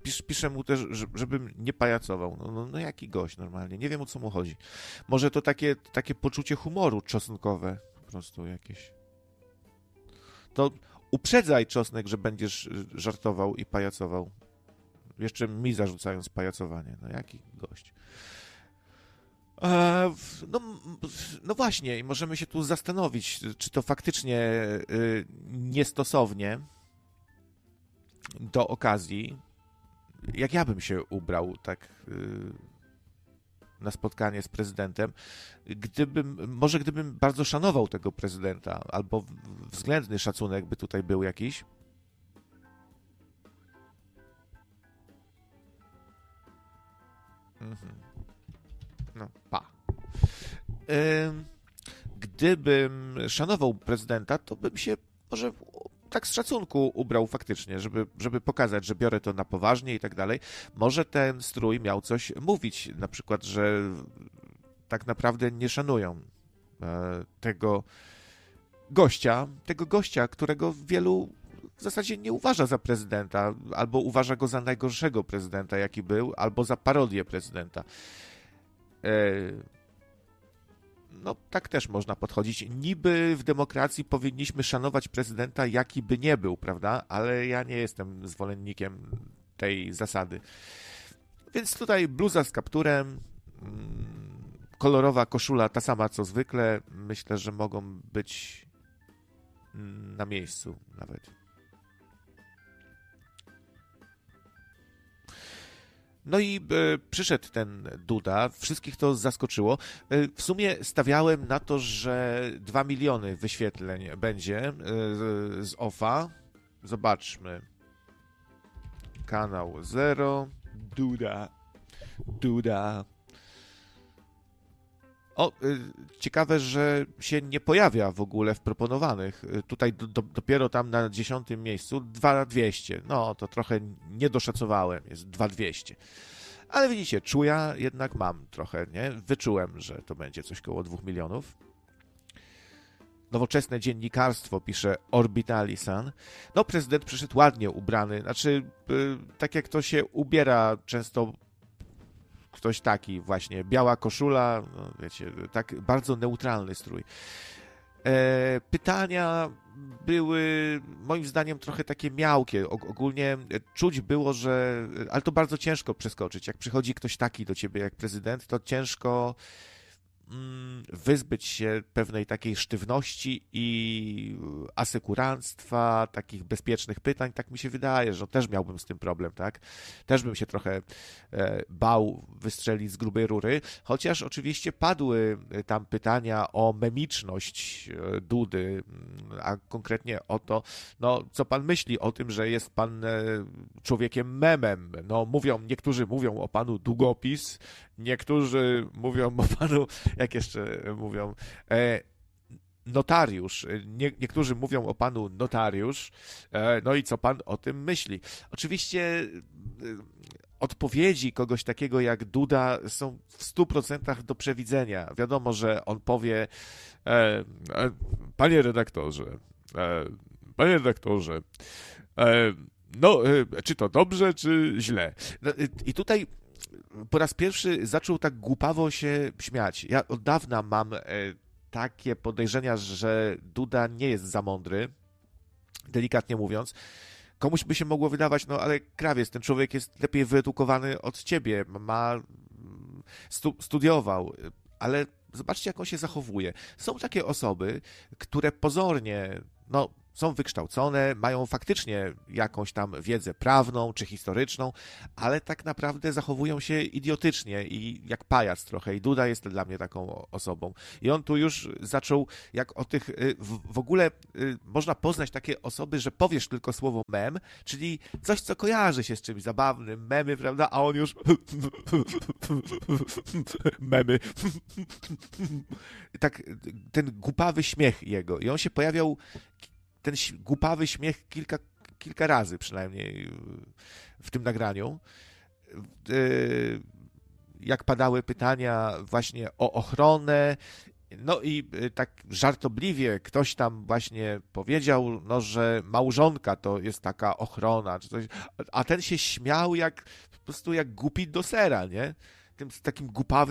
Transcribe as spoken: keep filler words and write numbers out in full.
pisz, pisze mu też, żebym nie pajacował. No, no, no jaki gość normalnie, nie wiem o co mu chodzi. Może to takie, takie poczucie humoru czosnkowe po prostu jakieś. To uprzedzaj, Czosnek, że będziesz żartował i pajacował. Jeszcze mi zarzucając pajacowanie. No jaki gość. E, no, no właśnie, i możemy się tu zastanowić, czy to faktycznie y, niestosownie do okazji, jak ja bym się ubrał tak y, na spotkanie z prezydentem, gdybym, może gdybym bardzo szanował tego prezydenta, albo względny szacunek by tutaj był jakiś. Mhm. No, pa. Gdybym szanował prezydenta, to bym się może tak z szacunku ubrał faktycznie, żeby, żeby pokazać, że biorę to na poważnie i tak dalej. Może ten strój miał coś mówić, na przykład, że tak naprawdę nie szanują tego gościa, tego gościa, którego wielu w zasadzie nie uważa za prezydenta, albo uważa go za najgorszego prezydenta, jaki był, albo za parodię prezydenta. No, tak też można podchodzić. Niby w demokracji powinniśmy szanować prezydenta, jaki by nie był, prawda? Ale ja nie jestem zwolennikiem tej zasady. Więc tutaj bluza z kapturem, kolorowa koszula, ta sama co zwykle. Myślę, że mogą być na miejscu nawet. No i e, przyszedł ten Duda, wszystkich to zaskoczyło. E, w sumie stawiałem na to, że dwa miliony wyświetleń będzie e, z O F A. Zobaczmy. Kanał zero. Duda. Duda. O, ciekawe, że się nie pojawia w ogóle w proponowanych. Tutaj do, do, dopiero tam na dziesiątym miejscu dwa tysiące dwieście. No, to trochę nie doszacowałem, jest dwa tysiące dwieście. Ale widzicie, czuja jednak mam trochę, nie? Wyczułem, że to będzie coś koło dwóch milionów. Nowoczesne dziennikarstwo, pisze Orbitali Sun. No, prezydent przyszedł ładnie ubrany. Znaczy, yy, tak jak to się ubiera często ktoś taki właśnie, biała koszula, no wiecie, tak bardzo neutralny strój. E, pytania były moim zdaniem trochę takie miałkie. Ogólnie czuć było, że... Ale to bardzo ciężko przeskoczyć. Jak przychodzi ktoś taki do ciebie jak prezydent, to ciężko wyzbyć się pewnej takiej sztywności i asekuranstwa, takich bezpiecznych pytań, tak mi się wydaje, że też miałbym z tym problem, tak? Też bym się trochę bał wystrzelić z grubej rury, chociaż oczywiście padły tam pytania o memiczność Dudy, a konkretnie o to, no, co pan myśli o tym, że jest pan człowiekiem memem? No, mówią, niektórzy mówią o panu długopis, niektórzy mówią o panu, jak jeszcze mówią, e, notariusz. Nie, niektórzy mówią o panu notariusz. E, no i co pan o tym myśli? Oczywiście e, odpowiedzi kogoś takiego jak Duda są w stu procentach do przewidzenia. Wiadomo, że on powie e, e, panie redaktorze, e, panie redaktorze, e, no, e, czy to dobrze, czy źle? No, i tutaj po raz pierwszy zaczął tak głupawo się śmiać. Ja od dawna mam e, takie podejrzenia, że Duda nie jest za mądry, delikatnie mówiąc. Komuś by się mogło wydawać, no ale krawiec, ten człowiek jest lepiej wyedukowany od ciebie, ma stu, studiował, ale zobaczcie, jak on się zachowuje. Są takie osoby, które pozornie, no, są wykształcone, mają faktycznie jakąś tam wiedzę prawną czy historyczną, ale tak naprawdę zachowują się idiotycznie i jak pajac trochę. I Duda jest dla mnie taką osobą. I on tu już zaczął, jak o tych, w ogóle można poznać takie osoby, że powiesz tylko słowo mem, czyli coś, co kojarzy się z czymś zabawnym, memy, prawda, a on już memy. Tak, ten głupawy śmiech jego. I on się pojawiał ten głupawy śmiech kilka, kilka razy przynajmniej w tym nagraniu. Jak padały pytania właśnie o ochronę, No i y, tak żartobliwie ktoś tam właśnie powiedział, no, że małżonka to jest taka ochrona, czy coś, a ten się śmiał jak po prostu jak głupi do sera, nie? Tym takim głupawym